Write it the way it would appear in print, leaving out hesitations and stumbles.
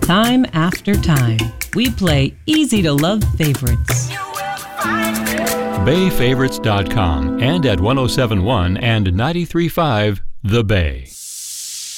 Time after time, we play easy-to-love favorites. BayFavorites.com and at 107.1 and 93.5 The Bay.